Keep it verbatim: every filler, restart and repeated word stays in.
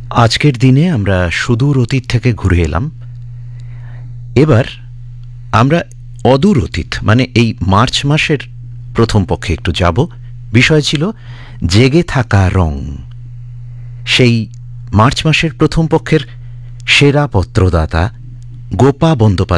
আজকের দিনে আমরা সুদূর অতীত থেকে ঘুরে এলাম। এবার আমরা অদূর অতীত মানে এই মার্চ মাসের প্রথম পক্ষে একটু যাব। বিষয় ছিল জেগে থাকা রং। সেই মার্চ মাসের প্রথম পক্ষের সেরা পত্রদাতা গোপা বন্দ্যোপাধ্যায়